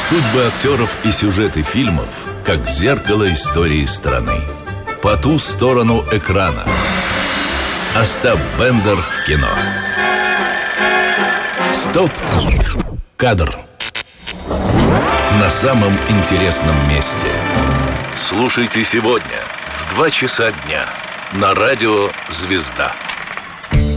Судьбы актеров и сюжеты фильмов, как зеркало истории страны. По ту сторону экрана. Остап Бендер в кино. Стоп! Кадр. На самом интересном месте. Слушайте сегодня в 2 часа дня на радио «Звезда».